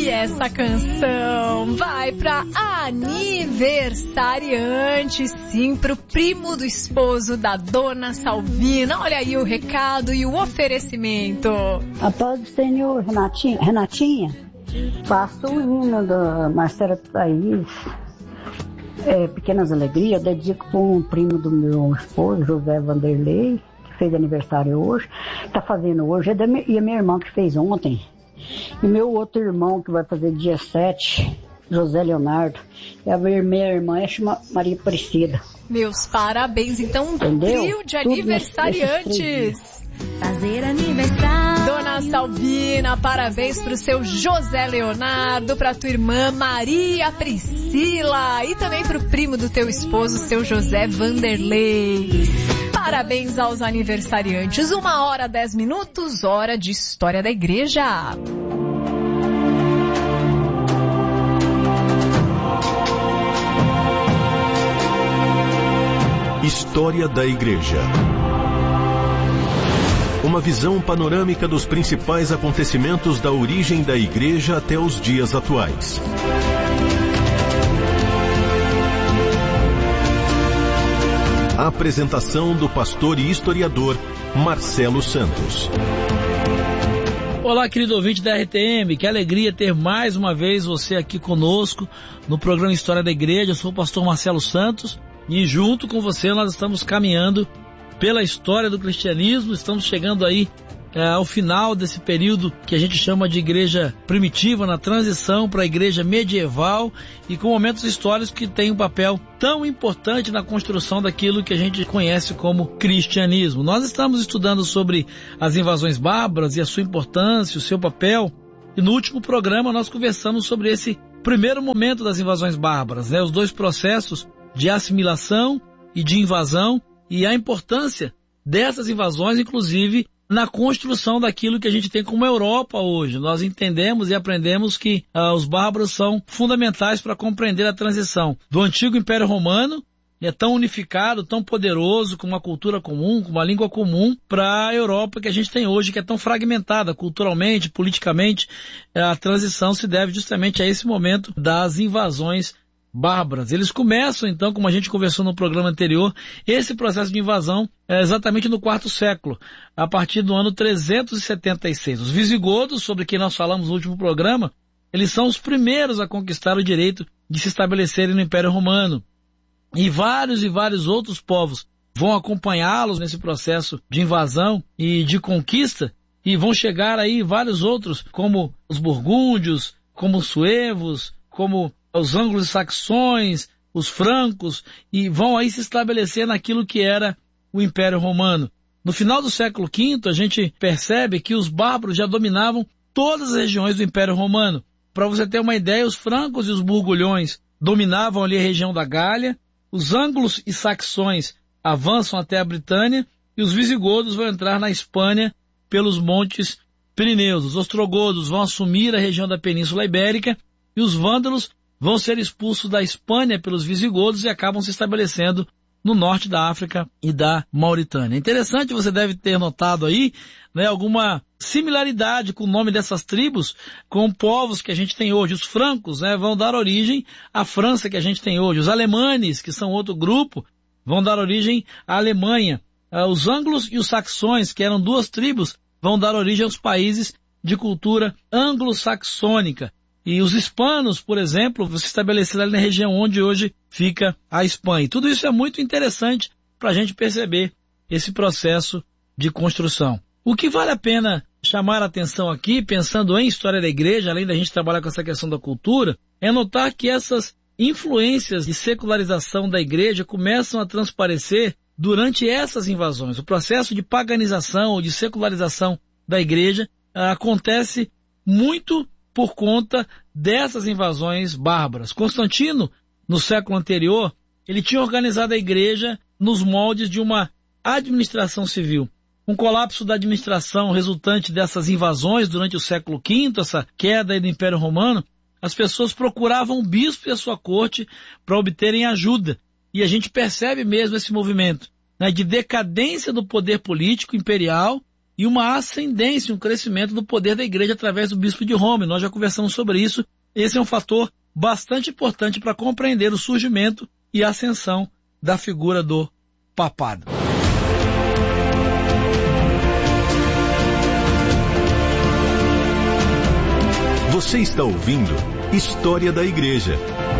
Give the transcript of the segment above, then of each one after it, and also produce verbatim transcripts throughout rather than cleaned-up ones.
E essa canção vai pra aniversariante, sim, pro primo do esposo da Dona Salvina. Olha aí o recado e o oferecimento. A paz do Senhor, Renatinha, Renatinha, faço o hino da Marcela Thaís, é, Pequenas Alegrias, eu dedico para um primo do meu esposo, José Vanderlei, que fez aniversário hoje, tá fazendo hoje, é da minha, e a minha irmã que fez ontem. E meu outro irmão, que vai fazer dia sete, José Leonardo. E a minha irmã é chama Maria Aparecida. Meus parabéns, então, um trio de aniversariantes. Fazer aniversário. Dona Salvina, parabéns pro seu José Leonardo, pra tua irmã Maria Priscila e também pro primo do teu esposo, seu José Vanderlei. Parabéns aos aniversariantes. Uma hora, dez minutos, hora de História da Igreja. História da Igreja. Uma visão panorâmica dos principais acontecimentos da origem da Igreja até os dias atuais. A apresentação do pastor e historiador Marcelo Santos. Olá, querido ouvinte da R T M, que alegria ter mais uma vez você aqui conosco no programa História da Igreja. Eu sou o pastor Marcelo Santos e junto com você nós estamos caminhando pela história do cristianismo. Estamos chegando aí é, ao final desse período que a gente chama de igreja primitiva, na transição para a igreja medieval e com momentos históricos que têm um papel tão importante na construção daquilo que a gente conhece como cristianismo. Nós estamos estudando sobre as invasões bárbaras e a sua importância, o seu papel, e no último programa nós conversamos sobre esse primeiro momento das invasões bárbaras, né? Os dois processos de assimilação e de invasão e a importância dessas invasões, inclusive, na construção daquilo que a gente tem como Europa hoje. Nós entendemos e aprendemos que ah, os bárbaros são fundamentais para compreender a transição do antigo Império Romano, é tão unificado, tão poderoso, com uma cultura comum, com uma língua comum, para a Europa que a gente tem hoje, que é tão fragmentada culturalmente, politicamente. A transição se deve justamente a esse momento das invasões bárbaras. Eles começam, então, como a gente conversou no programa anterior, esse processo de invasão é exatamente no quarto século, a partir do ano trezentos e setenta e seis. Os visigodos, sobre quem nós falamos no último programa, eles são os primeiros a conquistar o direito de se estabelecerem no Império Romano. E vários e vários outros povos vão acompanhá-los nesse processo de invasão e de conquista, e vão chegar aí vários outros, como os burgúndios, como os suevos, como os anglo-saxões, os francos, e vão aí se estabelecer naquilo que era o Império Romano. No final do século quinto, a gente percebe que os bárbaros já dominavam todas as regiões do Império Romano. Para você ter uma ideia, os francos e os burgulhões dominavam ali a região da Gália, os anglos e saxões avançam até a Britânia, e os visigodos vão entrar na Espanha pelos montes Pirineus. Os ostrogodos vão assumir a região da Península Ibérica, e os vândalos vão ser expulsos da Espanha pelos visigodos e acabam se estabelecendo no norte da África e da Mauritânia. Interessante, você deve ter notado aí, né, alguma similaridade com o nome dessas tribos com povos que a gente tem hoje. Os francos, né, vão dar origem à França que a gente tem hoje. Os alemanes, que são outro grupo, vão dar origem à Alemanha. Uh, os anglos e os saxões, que eram duas tribos, vão dar origem aos países de cultura anglo-saxônica. E os hispanos, por exemplo, se estabeleceram ali na região onde hoje fica a Espanha. E tudo isso é muito interessante para a gente perceber esse processo de construção. O que vale a pena chamar a atenção aqui, pensando em história da igreja, além da gente trabalhar com essa questão da cultura, é notar que essas influências de secularização da igreja começam a transparecer durante essas invasões. O processo de paganização ou de secularização da igreja ah, acontece muito por conta dessas invasões bárbaras. Constantino, no século anterior, ele tinha organizado a igreja nos moldes de uma administração civil. Um colapso da administração resultante dessas invasões durante o século quinto, essa queda do Império Romano, as pessoas procuravam o bispo e a sua corte para obterem ajuda. E a gente percebe mesmo esse movimento, né, de decadência do poder político imperial e uma ascendência, um crescimento do poder da igreja através do bispo de Roma. Nós já conversamos sobre isso. Esse é um fator bastante importante para compreender o surgimento e a ascensão da figura do papado. Você está ouvindo História da Igreja.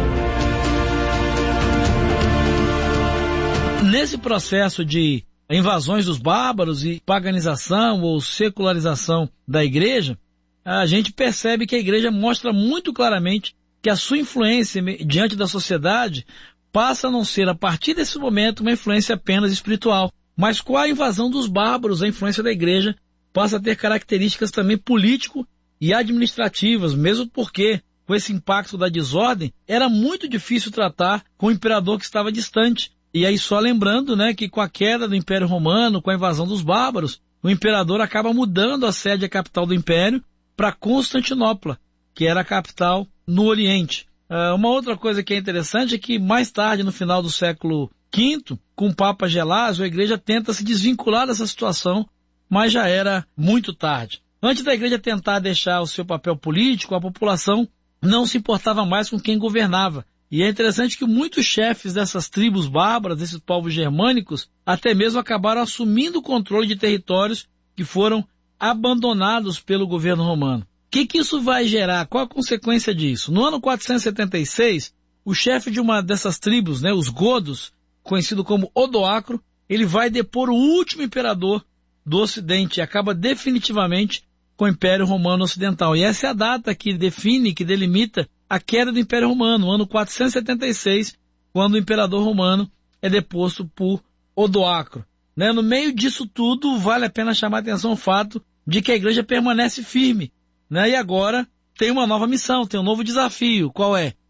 Nesse processo de invasões dos bárbaros e paganização ou secularização da igreja, a gente percebe que a igreja mostra muito claramente que a sua influência diante da sociedade passa a não ser, a partir desse momento, uma influência apenas espiritual. Mas com a invasão dos bárbaros, a influência da igreja passa a ter características também político e administrativas, mesmo porque, com esse impacto da desordem, era muito difícil tratar com o imperador que estava distante. E aí só lembrando, né, que com a queda do Império Romano, com a invasão dos bárbaros, o imperador acaba mudando a sede, a capital do império, para Constantinopla, que era a capital no Oriente. Uh, uma outra coisa que é interessante é que mais tarde, no final do século quinto, com o Papa Gelásio, a igreja tenta se desvincular dessa situação, mas já era muito tarde. Antes da igreja tentar deixar o seu papel político, a população não se importava mais com quem governava. E é interessante que muitos chefes dessas tribos bárbaras, desses povos germânicos, até mesmo acabaram assumindo o controle de territórios que foram abandonados pelo governo romano. O que, que isso vai gerar? Qual a consequência disso? No ano quatrocentos e setenta e seis, o chefe de uma dessas tribos, né, os godos, conhecido como Odoacro, ele vai depor o último imperador do Ocidente e acaba definitivamente com o Império Romano Ocidental. E essa é a data que define, que delimita a queda do Império Romano, no ano quatrocentos e setenta e seis, quando o imperador romano é deposto por Odoacro. Né? No meio disso tudo, vale a pena chamar a atenção o fato de que a igreja permanece firme. Né? E agora tem uma nova missão, tem um novo desafio. Qual é?